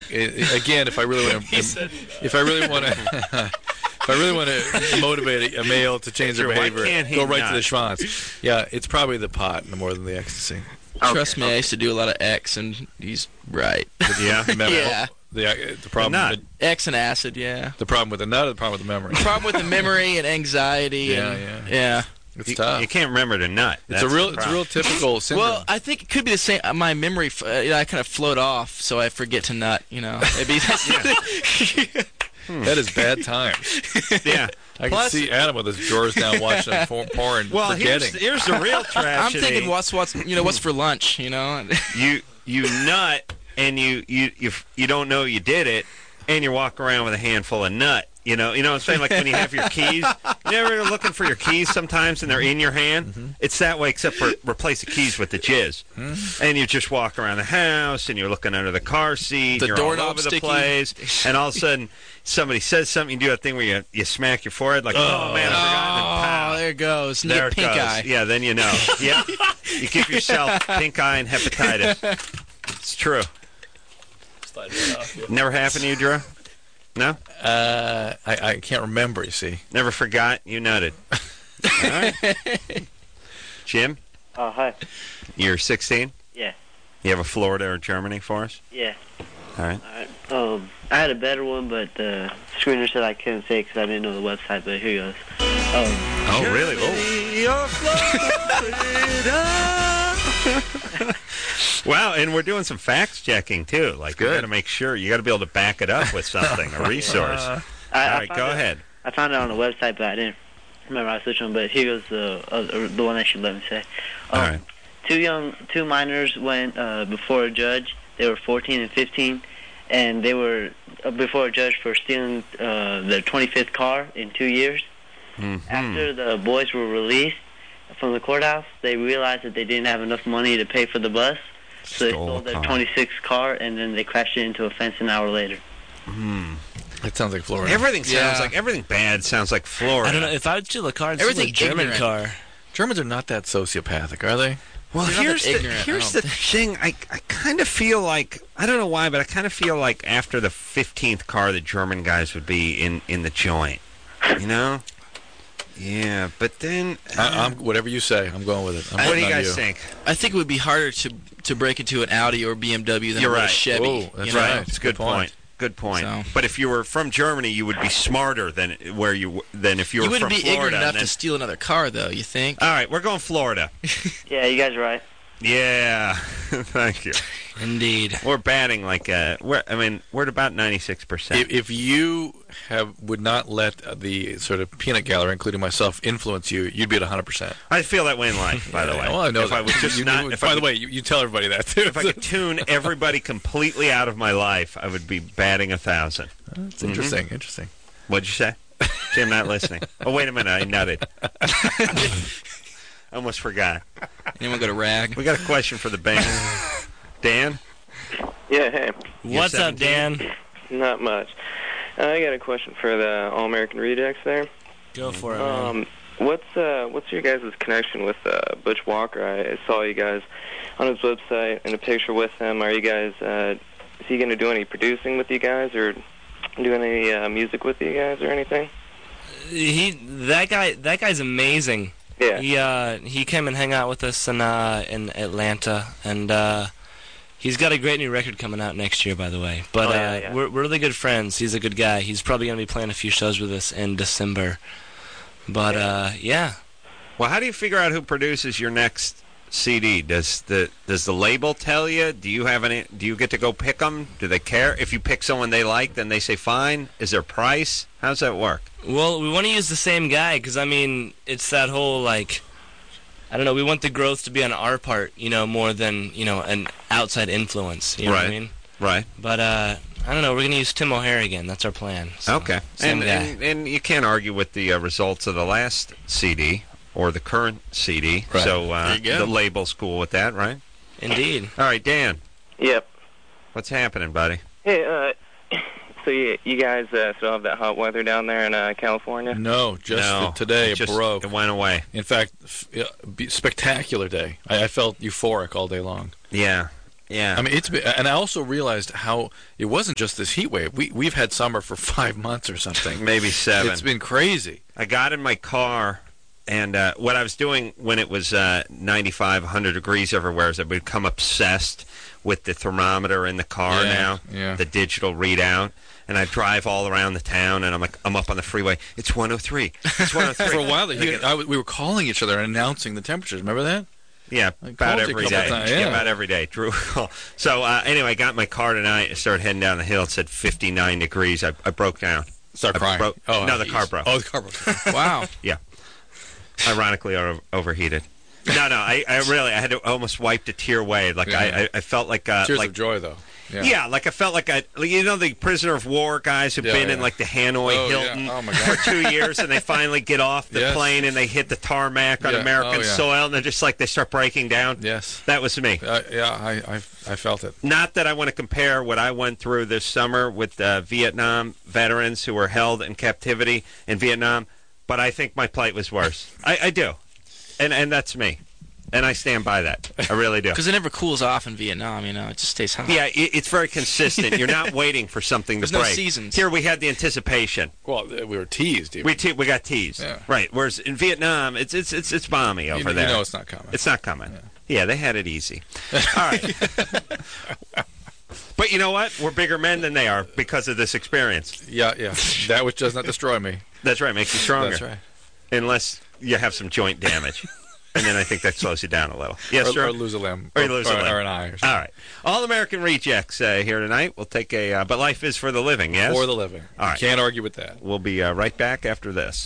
again, if I really want to motivate a male to change their behavior, go right to the schwanz. Yeah, it's probably the pot more than the ecstasy. Trust me, I used to do a lot of X, and he's right. Yeah, yeah. The problem with X and acid, yeah. The problem with the nut or the problem with the memory? The problem with the memory and anxiety. Yeah. It's tough. You can't remember the nut. It's a real typical syndrome. Well, I think it could be the same. My memory, I kind of float off, so I forget to nut. Maybe that is bad times. Yeah. I can see Adam with his drawers down watching porn. Well, forgetting. here's the real tragedy. I'm thinking what's for lunch. You nut and you don't know you did it, and you walk around with a handful of nut. You know what I'm saying? Like when you have your keys. You ever looking for your keys sometimes and they're in your hand? Mm-hmm. It's that way except for replace the keys with the jizz. Mm-hmm. And you just walk around the house and you're looking under the car seat. You're all over the place. And all of a sudden somebody says something. You do that thing where you smack your forehead like, oh man, I forgot. There it goes. There it pink goes. eye. Yeah, then you know. Yeah. You give yourself pink eye and hepatitis. It's true. Never happened to you, Drew? No? I can't remember, you see. Never forgot you nutted. All right. Jim? Hi. You're 16? Yeah. You have a Florida or Germany for us? Yeah. All right. I had a better one, but the screener said I couldn't say it because I didn't know the website, but here goes. Oh, really? Oh. Wow, and we're doing some facts checking too. Like, you got to make sure you got to be able to back it up with something, a resource. All right, go ahead. I found it on the website, but I didn't remember I switched on. But here goes the one that should let me say. All right. Two minors went before a judge. They were 14 and 15, and they were before a judge for stealing their 25th car in 2 years. Mm-hmm. After the boys were released from the courthouse, they realized that they didn't have enough money to pay for the bus. So they sold their 26th car, and then they crashed it into a fence an hour later. That sounds like Florida. Everything sounds like everything bad sounds like Florida. I don't know. If I would steal a car, I'd steal a German car. Germans are not that sociopathic, are they? Well, here's the thing. I kind of feel like, I don't know why, but I kind of feel like after the 15th car, the German guys would be in the joint. You know? Yeah, but then... I'm whatever you say, I'm going with it. What do you guys think? I think it would be harder to break into an Audi or BMW than a Chevy. Oh, that's right. It's a good point. Good point. So. But if you were from Germany, you would be smarter than if you were from Florida. You wouldn't be ignorant enough to steal another car, though, you think? All right, we're going Florida. Yeah, you guys are right. Yeah, thank you. Indeed. We're batting like we're at about 96%. If you would not let the sort of peanut gallery, including myself, influence you, you'd be at 100%. I feel that way in life, by the way. Well, I know if I was just by the way, you tell everybody that too. If I could tune everybody completely out of my life, I would be batting 1,000. That's interesting. Interesting. What'd you say? See, I'm not listening. Oh, wait a minute, I nutted. I almost forgot. Anyone got a rag? We got a question for the band. Dan? Yeah, hey. What's up, Dan? Not much. I got a question for the All-American Rejects there. Go for it, man. What's your guys' connection with Butch Walker? I saw you guys on his website in a picture with him. Are you guys, is he going to do any producing with you guys or doing any music with you guys or anything? That guy's amazing. Yeah. He came and hung out with us in Atlanta, and he's got a great new record coming out next year, by the way. But we're really good friends. He's a good guy. He's probably going to be playing a few shows with us in December. But yeah. Well, how do you figure out who produces your next CD? Does the label tell you? Do you get to go pick them? Do they care if you pick someone they like? Then they say fine. Is there a price? How does that work? Well, we want to use the same guy because it's that whole like, I don't know. We want the growth to be on our part, more than an outside influence. You know what I mean? Right. But I don't know. We're gonna use Tim O'Hare again. That's our plan. So, okay. Same guy. And you can't argue with the results of the last CD. Or the current CD. Right. So the label's cool with that, right? Indeed. All right, Dan. Yep. What's happening, buddy? Hey, so you guys still have that hot weather down there in California? No, today it broke. It went away. In fact, spectacular day. I felt euphoric all day long. Yeah. Yeah. I mean, it's been, and I also realized how it wasn't just this heat wave. We've had summer for 5 months or something. Maybe 7. It's been crazy. I got in my car, and what I was doing when it was 95, 100 degrees everywhere is I would become obsessed with the thermometer in the car the digital readout. And I drive all around the town, and I'm up on the freeway. It's 103. It's 103. For a while, we were calling each other and announcing the temperatures. Remember that? Yeah, about every day. About every day. Drew. So anyway, I got in my car tonight. I started heading down the hill. It said 59 degrees. I broke down. Started crying. No, the car broke. Oh, the car broke. Wow. Yeah. Ironically, overheated. No, I had to almost wiped a tear away. Like I felt like tears of joy, though. Yeah, like I felt like the prisoner of war guys who've been in like the Hanoi Hilton for 2 years, and they finally get off the plane and they hit the tarmac on American soil, and they're just like they start breaking down. Yes, that was me. I felt it. Not that I want to compare what I went through this summer with Vietnam veterans who were held in captivity in Vietnam, but I think my plight was worse. I do, and that's me. And I stand by that. I really do. Because it never cools off in Vietnam, it just stays hot. Yeah, it's very consistent. You're not waiting for something to break. There's no seasons. Here we had the anticipation. Well, we were teased. We got teased. Yeah. Right. Whereas in Vietnam, it's balmy over there. You know it's not coming. It's not coming. Yeah, they had it easy. All right. But you know what? We're bigger men than they are because of this experience. Yeah. That which does not destroy me. That's right. Makes you stronger. That's right. Unless you have some joint damage. And then I think that slows you down a little. Yes, sir? Or lose a limb. Or lose a limb. Or an eye. All right. All-American Rejects here tonight. We'll take a... but life is for the living, yes? For the living. All right. Can't argue with that. We'll be right back after this.